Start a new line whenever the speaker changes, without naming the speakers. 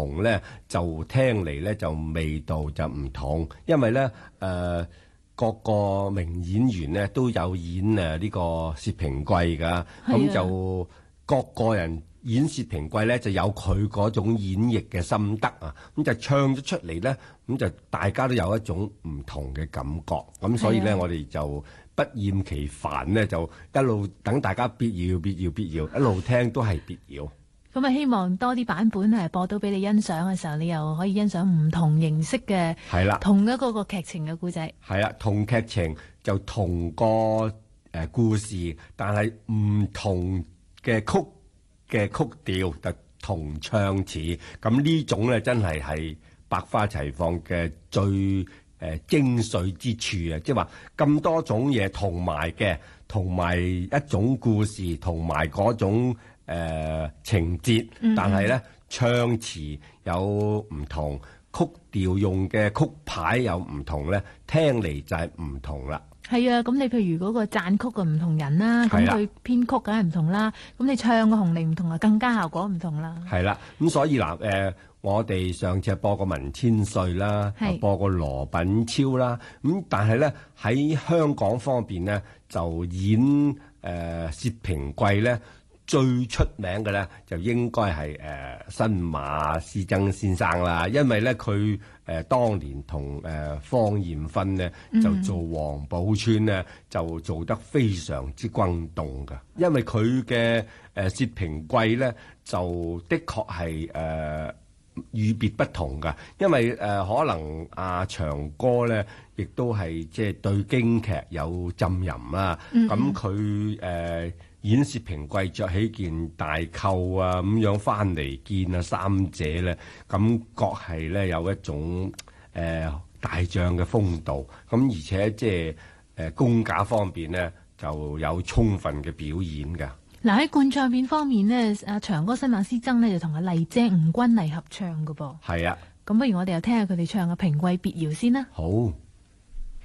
同咧，就聽嚟咧就味道就唔同，因為咧各個名演員咧都有演呢個薛平貴㗎，咁就各個人演薛平貴咧就有佢嗰種演繹嘅心得啊，咁就唱咗出嚟咧，咁就大家都有一種唔同嘅感覺，咁所以咧我哋就不厭其煩咧，就一路等大家必要，一路聽都係必要。
咁啊，希望多啲版本係播到俾你欣賞嘅時候，你又可以欣賞唔同形式嘅，係啦，同一個劇情嘅故仔。係啦，同劇情就同個故事，但係唔同嘅曲調就同唱詞。咁呢種咧真係百花齊放嘅最精髓之處啊！即係話咁多種嘢同埋一種故事，同埋嗰種情節，但係咧唱詞有唔同，曲調用嘅曲牌有唔同咧，聽嚟就係唔同啦。係啊，咁你譬如嗰個讚曲嘅唔同人啦，咁佢編曲梗係唔同啦，咁你唱嘅紅伶唔同啊，更加效果唔同啦。係啦，咁所以嗱我哋上次播過文千歲啦，播過羅品超啦，咁但係咧喺香港方面咧就演薛平貴咧。最出名嘅咧就應該係新馬師曾先生啦，因為咧佢當年同芳艷芬呢就做王寶釧呢就做得非常之轟動㗎，因為佢嘅薛平貴咧就的確係與別不同㗎，因為可能阿長哥咧亦都係即係對京劇有浸淫啊，咁佢演薛平貴着起件大扣啊，咁樣翻嚟見啊三姐咧，感覺係咧有一種大將嘅風度，咁而且即係功架方面呢就有充分嘅表演㗎。嗱喺灌唱片方面呢，阿長哥新馬師曾呢就同阿麗姐吳君麗合唱㗎噃。係啊，咁不如我哋又聽下佢哋唱嘅《平貴別窯》先啦。好。